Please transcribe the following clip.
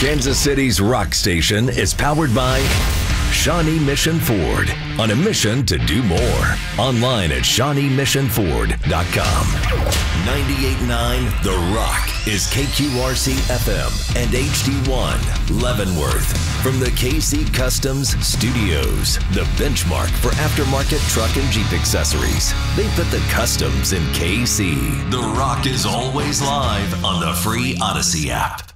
Kansas City's rock station is powered by Shawnee Mission Ford, on a mission to do more. Online at ShawneeMissionFord.com. 98.9 The Rock is KQRC FM and HD1 Leavenworth. From the KC Customs Studios, the benchmark for aftermarket truck and Jeep accessories. They put the customs in KC. The Rock is always live on the free Odyssey app.